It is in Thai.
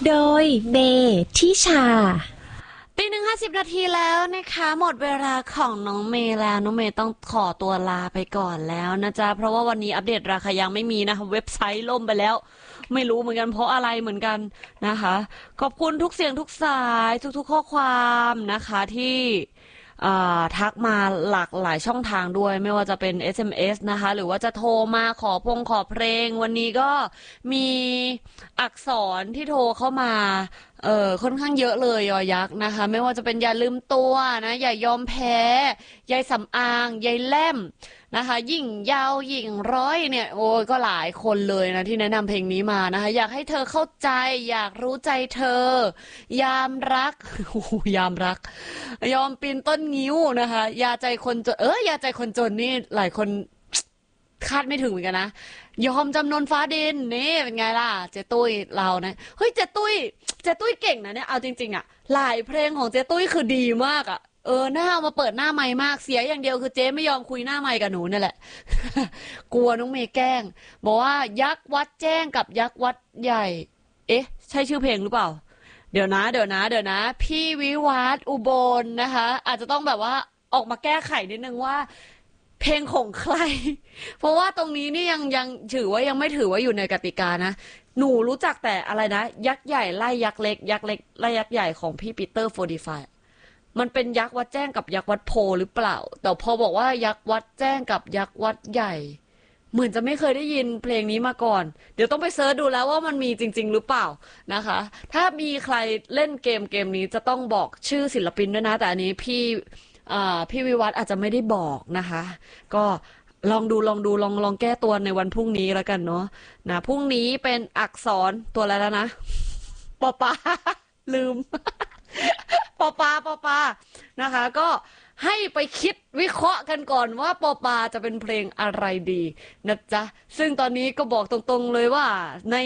โดยเบทิชาตี 1:50แล้วนะคะหมดเวลาของน้องเมย์แล้วน้องเมย์ต้องขอตัวลาไปก่อนแล้วนะจ๊ะเพราะว่าวันนี้อัปเดตราคายังไม่มีนะคะเว็บไซต์ล่มไปแล้วไม่รู้เหมือนกันเพราะอะไรเหมือนกันนะคะขอบคุณทุกเสียงทุกสายทุกๆข้อความนะคะที่ทักมาหลากหลายช่องทางด้วยไม่ว่าจะเป็น SMS นะคะหรือว่าจะโทรมาขอเพลงวันนี้ก็มีอักษรที่โทรเข้ามาค่อนข้างเยอะเลยยอยักษ์นะคะไม่ว่าจะเป็นอย่าลืมตัวนะอย่ายอมแพ้ยายสำอางยายแล่มนะคะยิ่งยาวยิ่งร้อยเนี่ยโอ้ยก็หลายคนเลยนะที่แนะนำเพลงนี้มานะคะอยากให้เธอเข้าใจอยากรู้ใจเธอยามรัก ยามรักยอมปีนต้นงิ้วนะคะยาใจคนจนยาใจคนจนนี่หลายคนคาดไม่ถึงเหมือนกันนะยอมจำนนฟ้าดินนี่เป็นไงล่ะเจ๊ตุ้ยเรานะเฮ้ยเจ๊ตุ้ยเก่งนะเนี่ยเอาจริงๆอ่ะหลายเพลงของเจ๊ตุ้ยคือดีมากอ่ะหน้าเอามาเปิดหน้าไมค์มากเสียอย่างเดียวคือเจ๊ไม่ยอมคุยหน้าไมค์กับหนูนี่แหละ กลัวน้องเมย์แกล้งบอกว่ายักษ์วัดแจ้งกับยักษ์วัดใหญ่เอ๊ะใช่ชื่อเพลงหรือเปล่าเดี๋ยวนะพี่วิวัฒน์อุบลนะคะอาจจะต้องแบบว่าออกมาแก้ไขนิดนึงว่าเพลงของใครเพราะว่าตรงนี้นี่ยังถือว่ายังไม่ถือว่าอยู่ในกติกานะหนูรู้จักแต่อะไรนะยักษ์ใหญ่ไล่ยักษ์เล็กยักษ์เล็กไล่ยักษ์ใหญ่ของพี่ปีเตอร์45มันเป็นยักษ์วัดแจ้งกับยักษ์วัดโพหรือเปล่าแต่พอบอกว่ายักษ์วัดแจ้งกับยักษ์วัดใหญ่เหมือนจะไม่เคยได้ยินเพลงนี้มาก่อนเดี๋ยวต้องไปเซิร์ชดูแล้วว่ามันมีจริงๆหรือเปล่านะคะถ้ามีใครเล่นเกมนี้จะต้องบอกชื่อศิลปินด้วยนะแต่อันนี้พี่วิวัฒน์อาจจะไม่ได้บอกนะคะก็ลองดูลองแก้ตัวในวันพรุ่งนี้แล้วกันเนาะนะพรุ่งนี้เป็นอักษรตัวอะไรแล้วนะปอปาลืม ปอปานะคะก็ให้ไปคิดวิเคราะห์กันก่อนว่าปอปาจะเป็นเพลงอะไรดีนะจ๊ะซึ่งตอนนี้ก็บอกตรงๆเลยว่าใน